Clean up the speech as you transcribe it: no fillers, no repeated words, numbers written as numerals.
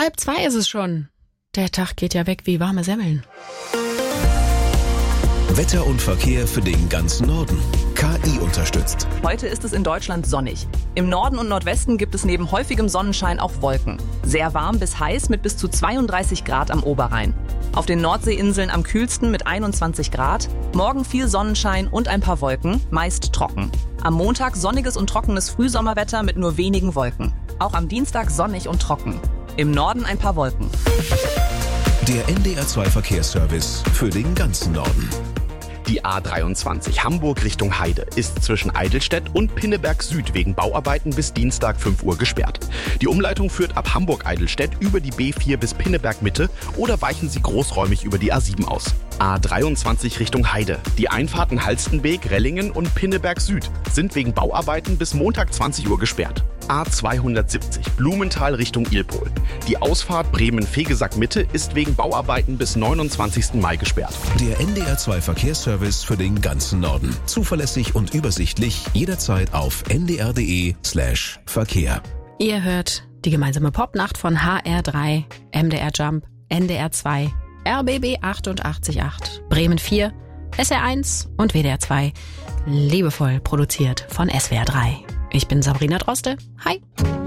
1:30 ist es schon. Der Tag geht ja weg wie warme Semmeln. Wetter und Verkehr für den ganzen Norden. KI unterstützt. Heute ist es in Deutschland sonnig. Im Norden und Nordwesten gibt es neben häufigem Sonnenschein auch Wolken. Sehr warm bis heiß mit bis zu 32 Grad am Oberrhein. Auf den Nordseeinseln am kühlsten mit 21 Grad. Morgen viel Sonnenschein und ein paar Wolken, meist trocken. Am Montag sonniges und trockenes Frühsommerwetter mit nur wenigen Wolken. Auch am Dienstag sonnig und trocken. Im Norden ein paar Wolken. Der NDR2 Verkehrsservice für den ganzen Norden. Die A23 Hamburg Richtung Heide ist zwischen Eidelstedt und Pinneberg Süd wegen Bauarbeiten bis Dienstag 5 Uhr gesperrt. Die Umleitung führt ab Hamburg-Eidelstedt über die B4 bis Pinneberg Mitte oder weichen Sie großräumig über die A7 aus. A23 Richtung Heide. Die Einfahrten Halstenbek, Rellingen und Pinneberg Süd sind wegen Bauarbeiten bis Montag 20 Uhr gesperrt. A270 Blumenthal Richtung Ilpol. Die Ausfahrt Bremen-Fegesack Mitte ist wegen Bauarbeiten bis 29. Mai gesperrt. Der NDR2 Verkehrsservice für den ganzen Norden. Zuverlässig und übersichtlich jederzeit auf ndr.de/Verkehr. Ihr hört die gemeinsame Popnacht von HR3, MDR Jump, NDR 2, RBB 88.8, Bremen 4, SR1 und WDR 2. Liebevoll produziert von SWR 3. Ich bin Sabrina Droste. Hi.